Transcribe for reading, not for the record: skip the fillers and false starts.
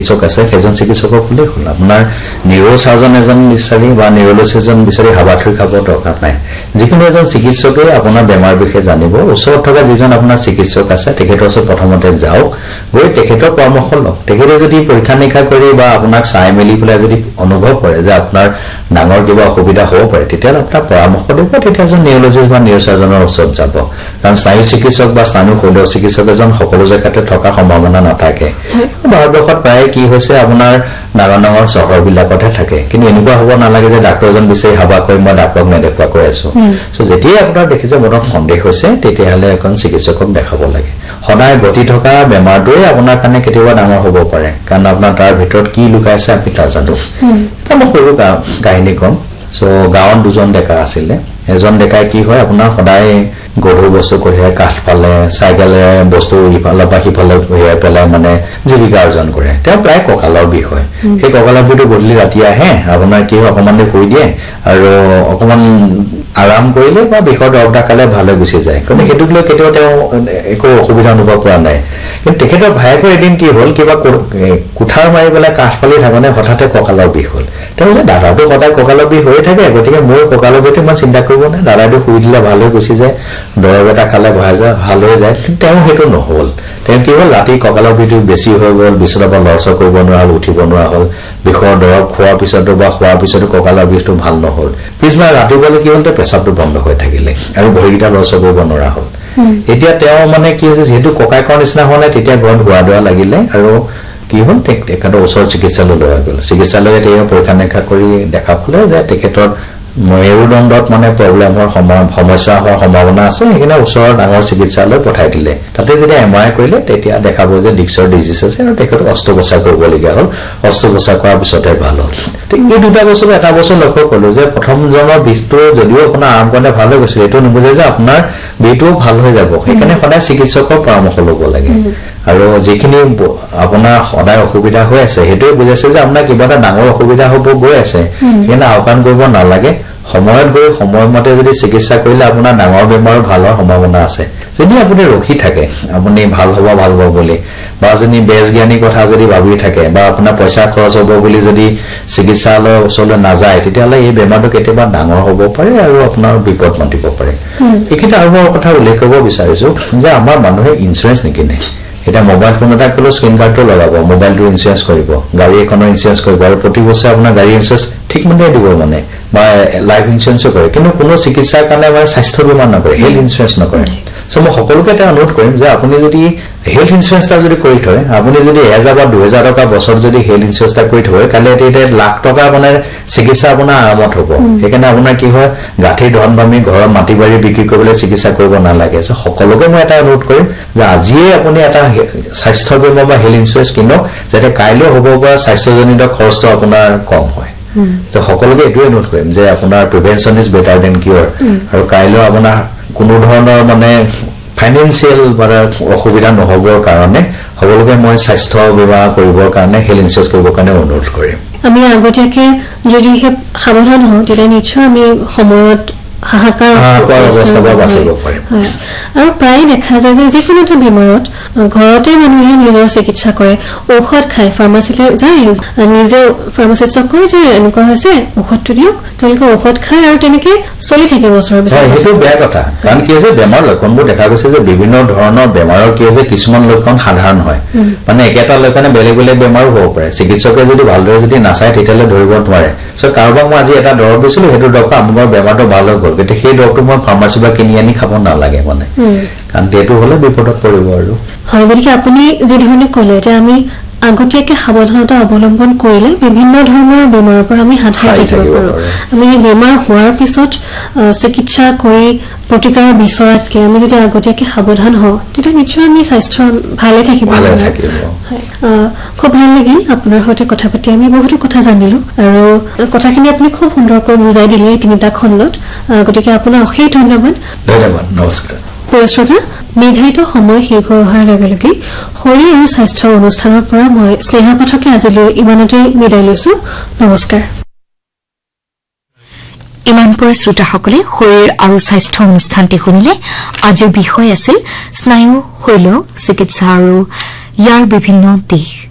চিকিৎসক আছে সেইজন চিকিৎসকক হ'লে হ'ল আপোনাৰ নিউৰোসাৰ্জন এজন বিচাৰি বা নিউৰোলজিষ্ট বিচাৰি হাবাথুৰি খাব দৰকাৰ নাই যিকোনো এজন চিকিৎসকে আপোনাৰ বেমাৰ বিষয়ে জানিব ওচৰত থকা যিজন আপোনাৰ চিকিৎসক আছে তেখেতৰ ওচৰত প্ৰথমতে যাওক গৈ তেখেতৰ পৰামৰ্শ লওক তেখেতে যদি পৰীক্ষা নিৰীক্ষা কৰি বা আপোনাক চাই মেলি পেলাই যদি অনুভৱ কৰে যে আপোনাৰ ডাঙৰ কিবা অসুবিধা হ'ব পাৰে তেতিয়া আপোনাৰ পৰামৰ্শ দিব তেতিয়া এজন নিউৰোলজিষ্ট বা নিউৰোসাৰ্জনৰ ওচৰত যাব কাৰণ স্নায়ু চিকিৎসক বা স্নায়ু শল্য চিকিৎসক এজন সকলো জেগাতে থকা সম্ভাৱনা নাথাকে ভাৰতবৰ্ষত প্ৰায় কি হৈছে আপোনাৰ ডাঙৰ চহৰবিলাকতে থাকে কিন্তু এনেকুৱা হ'ব নালাগে যে ডাক্তৰজন বিচাৰি হাবা কৰি মই ডাক্তৰক নেদেখুৱা কৈ আছো সো যেতিয়া আপোনাৰ দেখিছে মনত সন্দেহ হৈছে তেতিয়াহ'লে এখন চিকিৎসকক দেখাব লাগে সদায় গতি থকা বেমাৰটোৱে আপোনাৰ কাৰণে কেতিয়াবা ডাঙৰ হ'ব পাৰে কাৰণ আপোনাৰ তাৰ ভিতৰত কি লুকাই আছে আমি নাজানো এটা মই সৰু কাহিনী কম সো গাঁৱত দুজন ডেকা আছিলে এজন ডেকাই কি হয় আপোনাৰ সদায় গধুৰ বস্তু কঢ়িয়াই কাঠ ফালে চাইকেলে বস্তু ইফালে বা সিফালে কঢ়িয়াই পেলাই মানে জীৱিকা অৰ্জন কৰে তেওঁ প্ৰায় কঁকালৰ বিষ হয় সেই কঁকালৰ বিষটো গধূলি ৰাতি আহে আপোনাৰ কি হয় অকণমান শুই দিয়ে আৰু অকণমান আৰাম কৰিলে বা বিষৰ দৰৱ খালে ভাল হৈ গুচি যায় কিন্তু সেইটোক লৈ কেতিয়াও তেওঁ একো অসুবিধা অনুভৱ কৰা নাই কিন্তু তেখেতৰ ভায়েকৰ এদিন কি হ'ল কিবা কুঠাৰ মাৰি পেলাই কাঠ ফালি থাকোঁতে হঠাতে কঁকালৰ বিষ হ'ল তেওঁ যে দাদাটো সদায় কঁকালৰ বিষ হৈ থাকে গতিকে মোৰ কঁকালৰ বিষটো ইমান চিন্তা কৰিব নাই দাদাটো শুই দিলে ভাল হৈ গুচি যায় দৰৱ এটা খালে ভাল হৈ যায় তেওঁ সেইটো নহ'ল তেওঁ কি হ'ল ৰাতি কঁকালৰ বিষটো বেছি হৈ গ'ল বিচনাৰ পৰা লৰচৰ কৰিব নোৱাৰা হ'ল উঠিব নোৱাৰা হ'ল বিষৰ দৰৱ খোৱাৰ পিছতো বা খোৱাৰ পিছতো কঁকালৰ বিষটো ভাল নহ'ল পিছদিনা ৰাতিপুৱালে কি হ'ল পেচাবটো বন্ধ হৈ থাকিলে আৰু ভৰিকেইটা লৰচৰ কৰিব নোৱাৰা হ'ল এতিয়া তেওঁ মানে কি হৈছে যিহেতু ককাইকৰ নিচিনা হোৱা নাই তেতিয়া ঘৰত হোৱা দোৱা লাগিলে আৰু কি হ'ল তেখেতৰ ওচৰৰ চিকিৎসালয় লৈ গ'ল চিকিৎসালয়ে তেওঁ পৰীক্ষা নিৰীক্ষা কৰি দেখা পালে যে তেখেতৰ মেৰুদণ্ডত মানে প্ৰব্লেমৰ সমস্যা হোৱাৰ সম্ভাৱনা আছে সেইকাৰণে ওচৰৰ ডাঙৰ চিকিৎসালয় পঠাই দিলে তাতে যেতিয়া এমআৰআই কৰিলে তেতিয়া দেখাব যে ডিস্কৰ ডিজিজ আছে আৰু তেখেতক অস্ত্ৰোপচাৰ কৰিবলগীয়া হ'ল অস্ত্ৰোপচাৰ কৰাৰ পিছতহে ভাল হ'ল এই দুটা বছৰ এটা বছৰ লক্ষ্য কৰিলো যে প্ৰথমজনৰ বিষটো যদিও আপোনাৰ আৰাম কৰোঁতে ভাল হৈ গৈছিল এইটো নুবুজে যে আপোনাৰ বিষটোও ভাল হৈ যাব সেইকাৰণে সদায় চিকিৎসকৰ পৰামৰ্শ ল'ব লাগে আৰু যিখিনি আপোনাৰ সদায় অসুবিধা হৈ আছে সেইটোৱে বুজাইছে যে আপোনাৰ কিবা এটা ডাঙৰ অসুবিধা হ'ব গৈ আছে সেইকাৰণে আওকাণ কৰিব নালাগে সময়ত গৈ সময়মতে যদি চিকিৎসা কৰিলে আপোনাৰ ডাঙৰ বেমাৰ ভাল হোৱাৰ সম্ভাৱনা আছে যদি আপুনি ৰখি থাকে আপুনি ভাল হ'ব বুলি বা যদি বেজ জ্ঞানী কথা যদি ভাবি থাকে বা আপোনাৰ পইচা খৰচ হ'ব বুলি যদি চিকিৎসালয়ৰ ওচৰলৈ নাযায় তেতিয়াহ'লে এই বেমাৰটো কেতিয়াবা ডাঙৰ হ'ব পাৰে আৰু আপোনাৰ বিপদ মাতিব পাৰে এইখিনি আৰু কথা উল্লেখ কৰিব বিচাৰিছো যে আমাৰ মানুহে ইঞ্চুৰেঞ্চ নিকিনে এটা মোবাইল ফোন এটা কিলো স্ক্ৰিন কাৰ্ডটো লগাব মোবাইলটো ইঞ্চুৰেঞ্চ কৰিব গাড়ী এখনৰ ইঞ্চুৰেঞ্চ কৰিব আৰু প্ৰতি বছৰে আপোনাৰ গাড়ী ইঞ্চুৰেঞ্চ ঠিকমতে দিব মানে বা লাইফ ইঞ্চুৰেঞ্চো কৰে কিন্তু কোনো চিকিৎসাৰ কাৰণে মানে স্বাস্থ্য বীমা নকৰে হেল্থ ইঞ্চুৰেঞ্চ নকৰে সো মই সকলোকে এটা অনুৰোধ কৰিম যে আপুনি যদি হেল্থ ইঞ্চুৰেঞ্চটা যদি কৰি থয় আপুনি যদি 1000 বা 2000 টকা বছৰ যদি হেল্থ ইঞ্চুৰেঞ্চটা কৰি থয় কালি এটা লাখ টকা মানে চিকিৎসা আপোনাৰ আৰামত হ'ব সেইকাৰণে আপোনাৰ কি হয় গাঁঠিৰ ধন ভামি ঘৰৰ মাটি বাৰী বিক্ৰী কৰিবলৈ চিকিৎসা কৰিব নালাগে সো সকলোকে মই এটা অনুৰোধ কৰিম যে আজিয়ে আপুনি এটা স্বাস্থ্য বীমা বা হেল্থ ইঞ্চুৰেঞ্চ কিনক যাতে কাইলৈ হ'ব পৰা স্বাস্থ্যজনিত খৰচটো আপোনাৰ কম হয় তো সকলোকে এইটোৱে অনুৰোধ কৰিম যে আপোনাৰ প্ৰিভেনশ্যন ইজ বেটাৰ দেন কিউৰ আৰু কাইলৈ আপোনাৰ কোনো ধৰণৰ মানে ফাইনেন্সিয়েল মানে অসুবিধা নহ'বৰ কাৰণে সকলোকে মই স্বাস্থ্য বীমা কৰিবৰ কাৰণে হেল্থ ইঞ্চুৰেঞ্চ কৰিবৰ কাৰণে অনুৰোধ কৰিম আমি আগতীয়াকৈ যদি সাৱধান হওঁ তেতিয়া নিশ্চয় আমি সময়ত হাহাকাৰ অৱস্থাবোৰ বাচিব পাৰিম আৰু প্ৰায় দেখা যায় যে যিকোনো এটা বেমাৰত ঘৰতে মানুহে নিজৰ চিকিৎসা কৰে ঔষধ খায় ফাৰ্মাচীলৈ যায় নিজে ফাৰ্মাচিষ্টক কয় যে এনেকুৱা হৈছে ঔষধটো দিয়ক তেওঁলোকে ঔষধ খায় আৰু তেনেকৈ চলি থাকে বছৰৰ পিছত সেইটো বেয়া কথা কাৰণ কি হৈছে বেমাৰ লক্ষণবোৰ দেখা গৈছে যে বিভিন্ন ধৰণৰ বেমাৰৰ কি হৈছে কিছুমান লক্ষণ সাধাৰণ হয় মানে একেটা লক্ষণে বেলেগ বেলেগ বেমাৰো হ'ব পাৰে চিকিৎসকে যদি ভালদৰে যদি নাচায় তেতিয়াহ'লে ধৰিব নোৱাৰে চ' কাৰোবাক মই আজি এটা দৰৱ দিছিলোঁ সেইটো দৰৱটো আপোনাৰ বেমাৰটো ভাল হৈ গ'ল গতিকে সেই দৰৱটো মই ফাৰ্মাচীৰ পৰা কিনি আনি খাব নালাগে মানে কাৰণ এইটো হ'লে বিপদত পৰিব আৰু হয় গতিকে আপুনি যি ধৰণে ক'লে যে আমি আগতীয়াকৈ সাৱধানতা অৱলম্বন কৰিলে বিভিন্ন ধৰণৰ বেমাৰৰ পৰা আমি হাত সাৰি থাকিব পাৰোঁ আমি বেমাৰ হোৱাৰ পিছত চিকিৎসা কৰি প্ৰতিকাৰ বিচৰাতকৈ আমি যদি আগতীয়াকৈ সাৱধান হওঁ তেতিয়া নিশ্চয় আমি স্বাস্থ্য ভালে থাকিব খুব ভাল লাগিল আপোনাৰ সৈতে কথা পাতি আমি বহুতো কথা জানিলোঁ আৰু কথাখিনি আপুনি খুব সুন্দৰকৈ বুজাই দিলে এই তিনিটা খণ্ডত গতিকে আপোনাক অশেষ ধন্যবাদ নমস্কাৰ প্ৰিয় শ্ৰোতা নিৰ্ধাৰিত সময় শেষ হৈ অহাৰ লগে লগে শৰীৰ আৰু স্বাস্থ্য অনুষ্ঠানৰ পৰা মই স্নেহা পাঠকে আজিলৈ ইমানতে বিদায় লৈছোঁ নমস্কাৰ ইমানপুৰ শ্ৰোতাসকলে শৰীৰ আৰু স্বাস্থ্য অনুষ্ঠানটি শুনিলে আজিৰ বিষয় আছিল স্নায়ু শৈল চিকিৎসা আৰু ইয়াৰ বিভিন্ন দিশ